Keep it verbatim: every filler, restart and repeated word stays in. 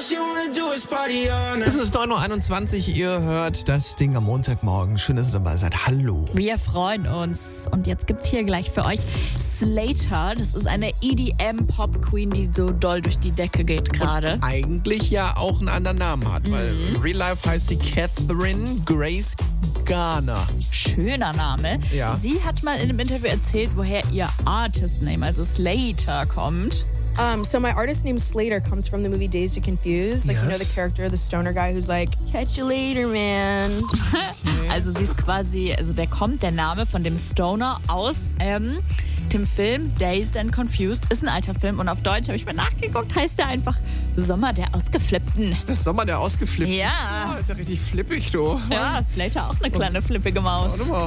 Es ist neun Uhr einundzwanzig, ihr hört das Ding am Montagmorgen. Schön, dass ihr dabei seid. Hallo. Wir freuen uns. Und jetzt gibt's hier gleich für euch Slater. Das ist eine E D M-Pop-Queen, die so doll durch die Decke geht gerade. Eigentlich ja auch einen anderen Namen hat, weil in Real Life heißt sie Catherine Grace Garner. Schöner Name. Ja. Sie hat mal in einem Interview erzählt, woher ihr Artist-Name, also Slater, kommt. Um, so my artist name Slater comes from the movie Dazed and Confused. Like, Yes. you know the character, the stoner guy who's like, catch you later, man. Also sie ist quasi, also der kommt, der Name von dem Stoner aus ähm, dem Film Dazed and Confused. Ist ein alter Film und auf Deutsch habe ich mal nachgeguckt, heißt der einfach Sommer der Ausgeflippten. Das Sommer der Ausgeflippten. Ja. Oh, das ist ja richtig flippig, du. Ja, Slater auch eine kleine flippige Maus. Warte mal.